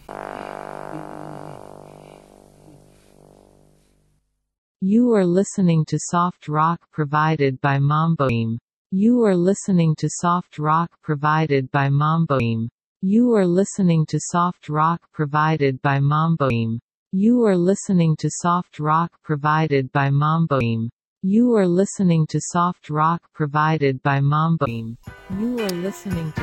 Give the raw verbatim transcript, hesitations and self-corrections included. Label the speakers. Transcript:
Speaker 1: You are listening to soft rock provided by Mamboim. You are listening to soft rock provided by Mamboim. You are listening to soft rock provided by Mamboim. You are listening to soft rock provided by Mamboim. You are listening to soft rock provided by Mamboim. You are listening to